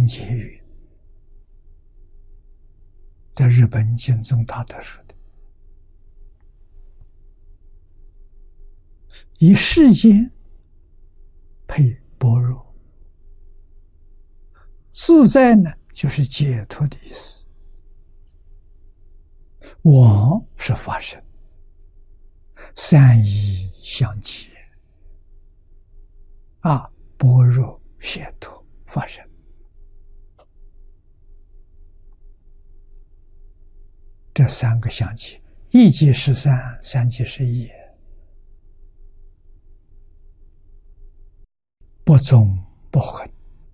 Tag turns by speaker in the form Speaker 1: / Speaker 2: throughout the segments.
Speaker 1: 结云，在日本净宗大德说的：以世间配般若，自在呢就是解脱的意思，往是发生，三一相结啊，般若解脱发生。这三个相结，一即是三，三即是一，不纵不横，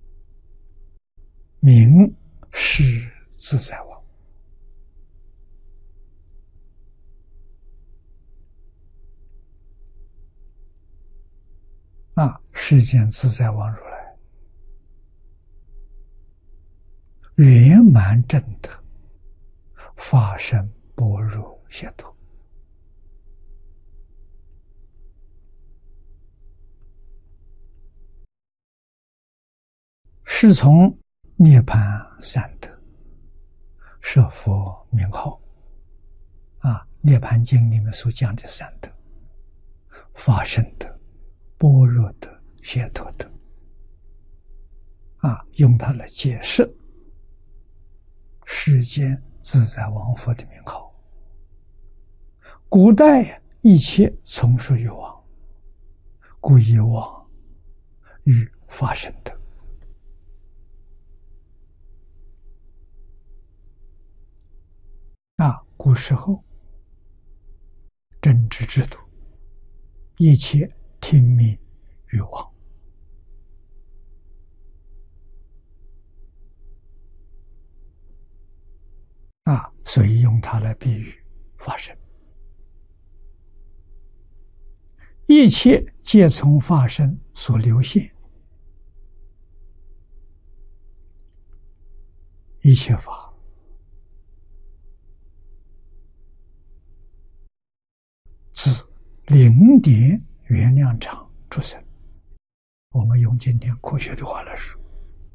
Speaker 1: 名是自在王。世间自在王如来圆满正德，法身般若解脱，是从涅槃三德设佛名号涅槃经里面所讲的三德：法身德、般若德、解脱德用它来解释世间自在王佛的名号。古代一切从属于王，故以王与法身德。古时候政治制度，一切听命于王。所以用它来比喻法身。一切皆从法身所流现，一切法自零点原量场出生。我们用今天科学的话来说，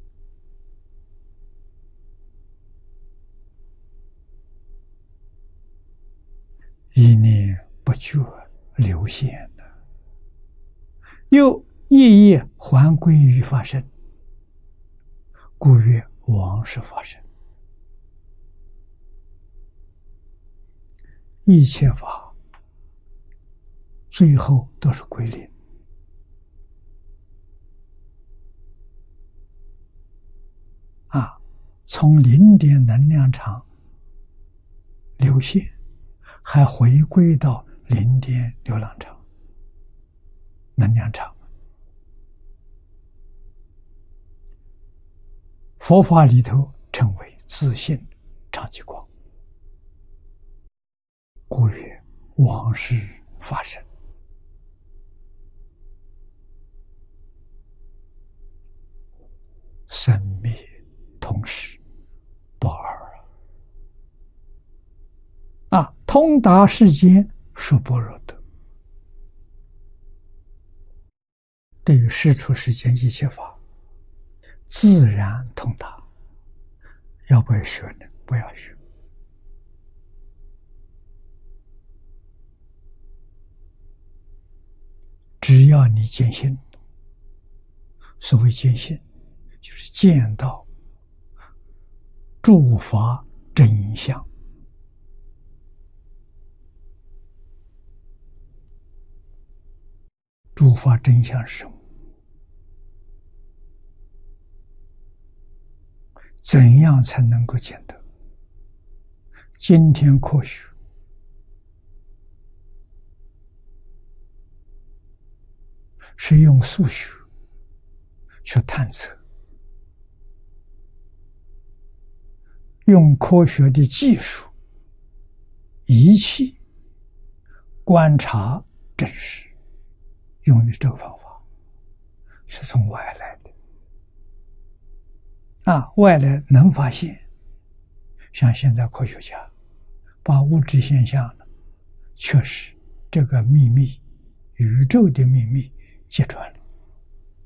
Speaker 1: 一念不觉流现的，又夜夜还归于法身，故曰王是法身。一切法最后都是归零，从零点能量场流现，还回归到零点流浪场、能量场。佛法里头称为自性常寂光，故曰王是法身。生灭同时，不二通达世间说般若德。对于世出世间一切法，自然通达。要不要学呢？不要学。只要你见性，所谓见性，就是见到诸法真相。诸法真相是什么？怎样才能够见得？今天科学是用数学去探测，用科学的技术仪器观察真实。用的这个方法是从外来的外来能发现，像现在科学家把物质现象呢，确实这个秘密，宇宙的秘密揭穿了。